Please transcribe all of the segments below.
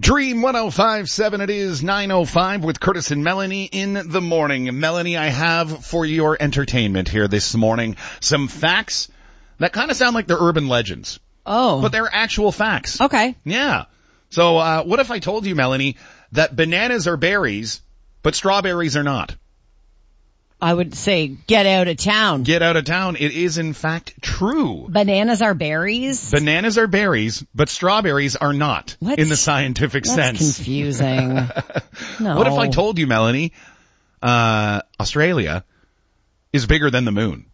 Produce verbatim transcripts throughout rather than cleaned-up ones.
Dream one oh five point seven, it is nine oh five with Curtis and Melanie in the morning. Melanie, I have for your entertainment here this morning some facts that kind of sound like they're urban legends. Oh. But they're actual facts. Okay. Yeah. So, uh, what if I told you, Melanie, that bananas are berries, but strawberries are not? I would say get out of town. Get out of town. It is, in fact, true. Bananas are berries? Bananas are berries, but strawberries are not What? in the scientific That's sense. confusing. No. What if I told you, Melanie, uh, Australia is bigger than the moon?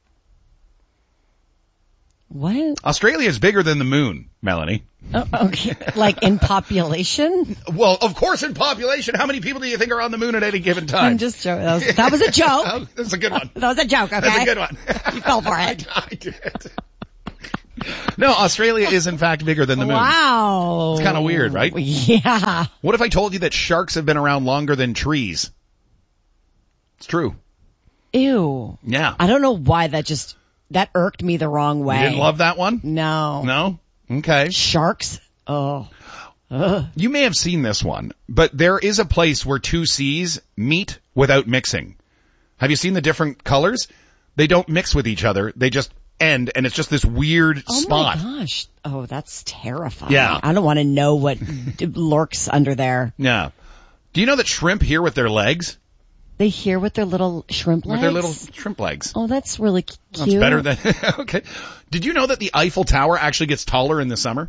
What? Australia is bigger than the moon, Melanie. Oh, okay. Like in population? Well, of course in population. How many people do you think are on the moon at any given time? I'm just joking. That was, that was a joke. Oh, that's a good one. That was a joke, okay? That's a good one. You fell for it. I, I did. No, Australia is in fact bigger than the moon. Wow. It's kind of weird, right? Yeah. What if I told you that sharks have been around longer than trees? It's true. Ew. Yeah. I don't know why that just, that irked me the wrong way. You didn't love that one? No. No? Okay. Sharks? Oh. Ugh. You may have seen this one, but there is a place where two seas meet without mixing. Have you seen the different colors? They don't mix with each other. They just end, and it's just this weird Oh spot. my gosh. Oh, that's terrifying. Yeah. I don't want to know what lurks under there. Yeah. Do you know that shrimp hear with their legs? They hear with their little shrimp legs? With their little shrimp legs. Oh, that's really cute. That's better than, okay. Did you know that the Eiffel Tower actually gets taller in the summer?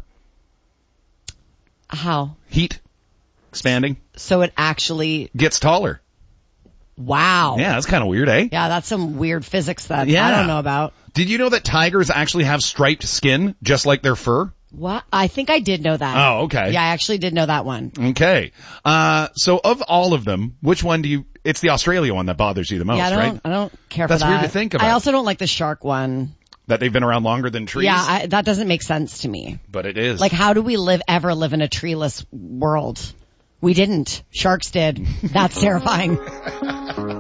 How? Heat. Expanding. So it actually, Gets taller. wow. Yeah, that's kind of weird, eh? Yeah, that's some weird physics that Yeah. I don't know about. Did you know that tigers actually have striped skin, just like their fur? What? I think I did know that. Oh, okay. Yeah, I actually did know that one. Okay. Uh, so of all of them, which one do you, it's the Australia one that bothers you the most, yeah, I don't, right? I don't care That's for that. weird to think about. I also don't like the shark one. That they've been around longer than trees? Yeah, I, that doesn't make sense to me. But it is. Like, how do we live, ever live in a treeless world? We didn't. Sharks did. That's terrifying.